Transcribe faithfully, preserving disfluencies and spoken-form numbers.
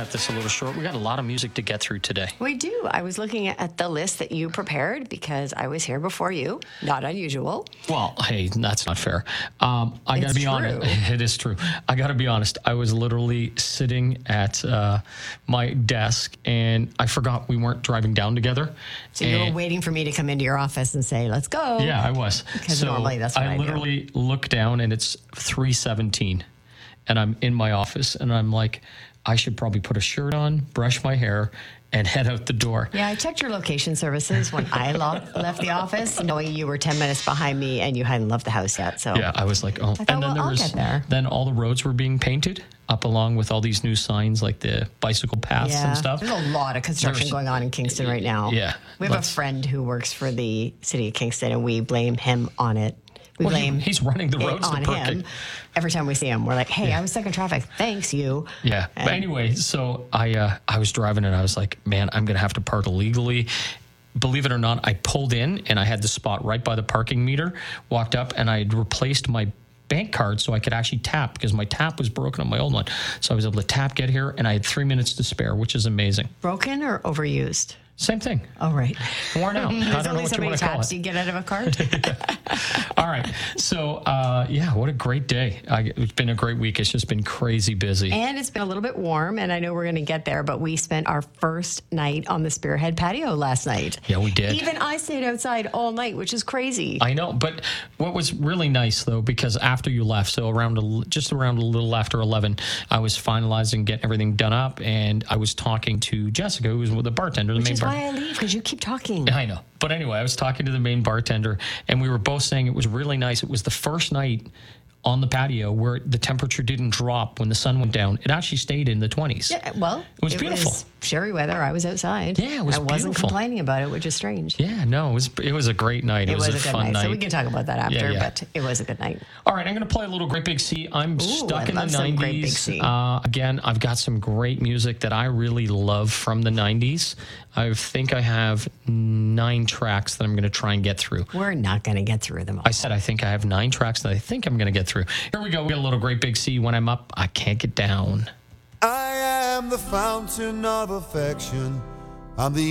cut this a little short. We got a lot of music to get through today. We do. I was looking at the list that you prepared because I was here before you. Not unusual. Well, hey, that's not fair. Um, I got to be true. honest. It is true. I got to be honest. I was literally sitting at uh, my desk, and I forgot we weren't driving down together. So you and were waiting for me to come into your office and say, let's go. Yeah, I was. Because so normally that's what I, I do. literally look down, and it's three seventeen, and I'm in my office, and I'm like, I should probably put a shirt on, brush my hair, and head out the door. Yeah, I checked your location services when I lo- left the office, knowing you were ten minutes behind me and you hadn't left the house yet. So Yeah, I was like, oh. thought, and then well, there I'll was, get there. then all the roads were being painted up along with all these new signs like the bicycle paths yeah, and stuff. there's a lot of construction There's- going on in Kingston right now. Yeah, We have a let's- friend who works for the city of Kingston, and we blame him on it. We Well, he- blame he's running the it roads to on Perkin. him. Every time we see him, we're like, hey, I was stuck in traffic. Thanks, you. Yeah. And- But anyway, so I uh, I was driving and I was like, man, I'm going to have to park illegally. Believe it or not, I pulled in and I had the spot right by the parking meter, walked up, and I had replaced my bank card so I could actually tap because my tap was broken on my old one. So I was able to tap, get here, and I had three minutes to spare, which is amazing. Broken or overused? Same thing. Oh, right. Worn out. I There's don't know only what so you many want to call taps it. you get out of a card. All right. So, uh, yeah, what a great day. I, it's been a great week. It's just been crazy busy. And it's been a little bit warm, and I know we're going to get there, but we spent our first night on the Spearhead patio last night. Yeah, we did. Even I stayed outside all night, which is crazy. I know, but what was really nice though, because after you left, so around a, just around a little after eleven, I was finalizing, getting everything done up, and I was talking to Jessica, who was with the bartender, the which main is bartender. why I leave, because you keep talking. I know. But anyway, I was talking to the main bartender, and we were both saying it was really nice. It was the first night on the patio where the temperature didn't drop when the sun went down. It actually stayed in the twenties. Yeah, well, It was beautiful. Was sherry weather. I was outside. Yeah, it was I wasn't beautiful. complaining about it, which is strange. Yeah, no, it was it was a great night. It, It was, a, good fun night. night. So we can talk about that after, Yeah, yeah. but it was a good night. All right, I'm going to play a little Great Big Sea. I'm stuck I in the love some Great Big nineties. Sea. Uh, again, I've got some great music that I really love from the nineties. I think I have nine tracks that I'm going to try and get through. We're not going to get through them all. I said I think I have nine tracks that I think I'm going to get through. Here we go. We got a little Great Big Sea. When I'm up, I can't get down. I am the fountain of affection. I'm the